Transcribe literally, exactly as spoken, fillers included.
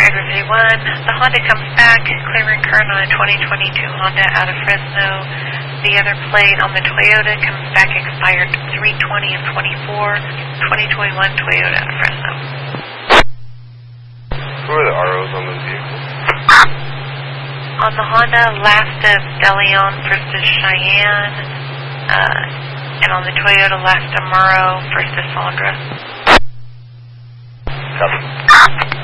Edward thirty-one. The Honda comes back, clearing current on a twenty twenty-two Honda out of Fresno. The other plate on the Toyota comes back expired three twenty of twenty-four, twenty twenty-one Toyota out of Fresno. Who are the R Os on those vehicles? On the Honda, last of DeLeon, first of Cheyenne, uh, and on the Toyota, last of Murrow, first of Sandra. Copy.